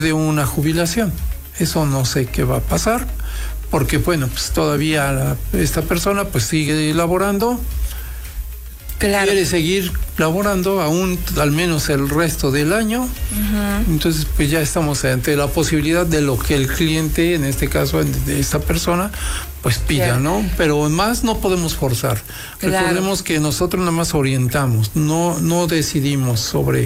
de una jubilación. Eso no sé qué va a pasar, porque bueno, pues todavía esta persona pues sigue laborando. Claro. Quiere seguir laborando aún al menos el resto del año. Entonces pues ya estamos ante la posibilidad de lo que el cliente, en este caso de esta persona, pues pida, ¿no? Pero más no podemos forzar. Recordemos que nosotros nada más orientamos, no decidimos sobre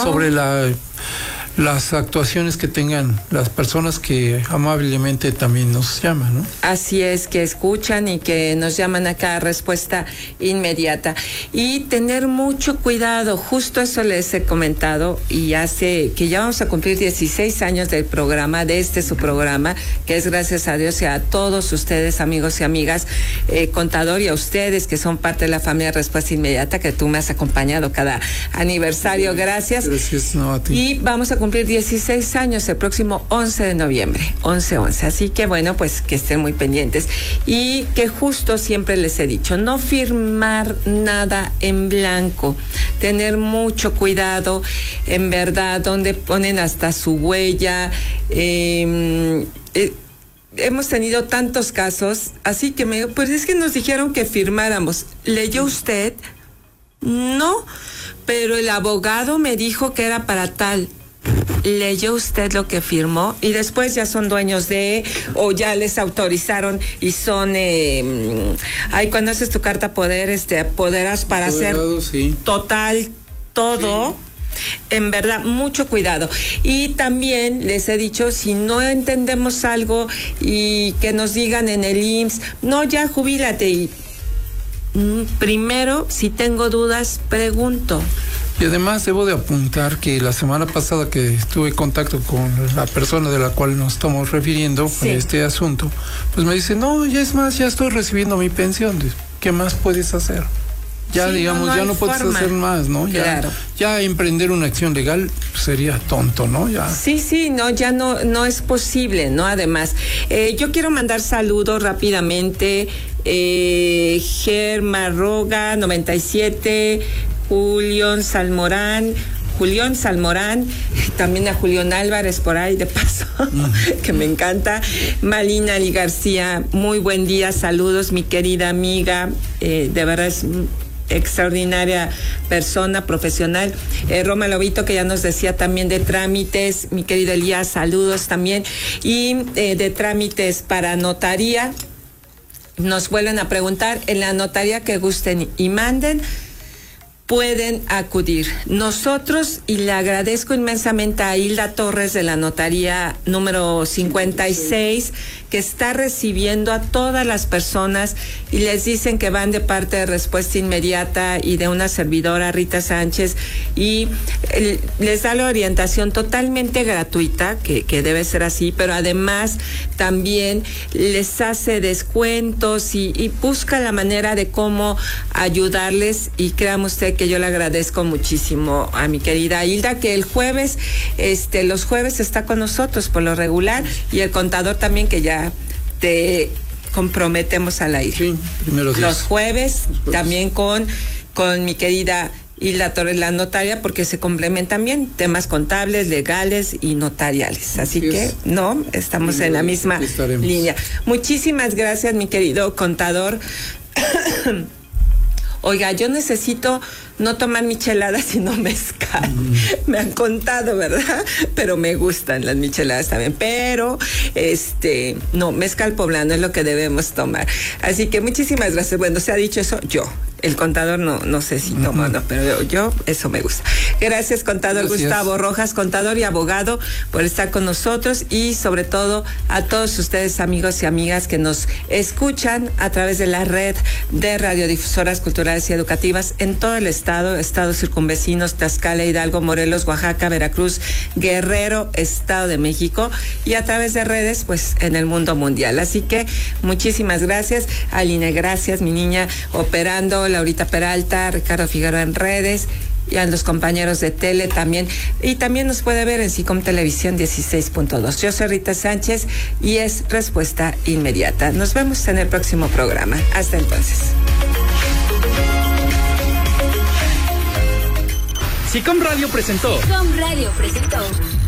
las actuaciones que tengan las personas que amablemente también nos llaman, ¿no? Así es, que escuchan y que nos llaman acá a respuesta inmediata. Y tener mucho cuidado, justo eso les he comentado, y hace que ya vamos a cumplir 16 años del programa, de su programa, que es gracias a Dios y a todos ustedes, amigos y amigas, contador, y a ustedes que son parte de la familia Respuesta Inmediata, que tú me has acompañado cada aniversario, gracias. Gracias, no, a ti. Y vamos a cumplir 16 años el próximo 11 de noviembre, 11/11. Así que bueno, pues que estén muy pendientes. Y que justo siempre les he dicho, no firmar nada en blanco, tener mucho cuidado, en verdad, donde ponen hasta su huella. Hemos tenido tantos casos, así que pues es que nos dijeron que firmáramos. ¿Leyó usted? No, pero el abogado me dijo que era para tal. ¿Leyó usted lo que firmó? Y después ya son dueños o ya les autorizaron y son, cuando haces tu carta poder, apoderas para hacer total todo. Sí. En verdad, mucho cuidado. Y también les he dicho, si no entendemos algo y que nos digan en el IMSS, no, ya jubílate. Y primero, si tengo dudas, pregunto. Y además debo de apuntar que la semana pasada que tuve contacto con la persona de la cual nos estamos refiriendo en este asunto, pues me dice, no, ya es más, ya estoy recibiendo mi pensión. ¿Qué más puedes hacer? Ya digamos, ya no puedes hacer más, ¿no? Ya emprender una acción legal sería tonto, ¿no? Ya. Sí, no, ya no es posible, ¿no? Además, yo quiero mandar saludos rápidamente. Germa Roga, 97, Julián Salmorán, también a Julián Álvarez por ahí de paso, que me encanta. Malina Ali García, muy buen día, saludos, mi querida amiga, de verdad es extraordinaria persona, profesional. Roma Lobito, que ya nos decía también de trámites, mi querido Elías, saludos también. Y de trámites para notaría, nos vuelven a preguntar, en la notaría que gusten y manden, pueden acudir. Nosotros, y le agradezco inmensamente a Hilda Torres de la notaría número 56, que está recibiendo a todas las personas y les dicen que van de parte de Respuesta Inmediata y de una servidora, Rita Sánchez, y les da la orientación totalmente gratuita, que debe ser así, pero además también les hace descuentos y busca la manera de cómo ayudarles, y créame usted que yo le agradezco muchísimo a mi querida Hilda, que el jueves, los jueves está con nosotros por lo regular, y el contador también, que ya te comprometemos al aire. Sí, los jueves también con mi querida Hilda Torres, la notaria, porque se complementan bien temas contables, legales y notariales. Así que, estamos en la misma línea. Muchísimas gracias, mi querido contador. Oiga, yo necesito no tomar micheladas sino mezcal. Me han contado, ¿verdad? Pero me gustan las micheladas también. Pero, mezcal poblano es lo que debemos tomar. Así que muchísimas gracias. Bueno, se ha dicho eso yo. El contador no sé si toma o no, pero yo eso me gusta. Gracias, contador Gustavo Rojas, contador y abogado, por estar con nosotros, y sobre todo a todos ustedes, amigos y amigas, que nos escuchan a través de la red de radiodifusoras culturales y educativas en todo el estado, estados circunvecinos, Tlaxcala, Hidalgo, Morelos, Oaxaca, Veracruz, Guerrero, Estado de México, y a través de redes, pues en el mundo mundial. Así que muchísimas gracias. Aline, gracias, mi niña, operando, Laurita Peralta, Ricardo Figueroa en redes, y a los compañeros de tele también. Y también nos puede ver en SICOM Televisión 16.2. Yo soy Rita Sánchez y es Respuesta Inmediata. Nos vemos en el próximo programa. Hasta entonces. SICOM Radio presentó.